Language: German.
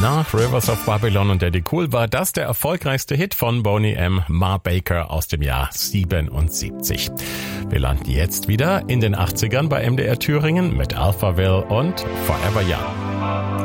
Nach Rivers of Babylon und Daddy Cool war das der erfolgreichste Hit von Boney M. Ma Baker aus dem Jahr 77. Wir landen jetzt wieder in den 80ern bei MDR Thüringen mit Alphaville und Forever Young.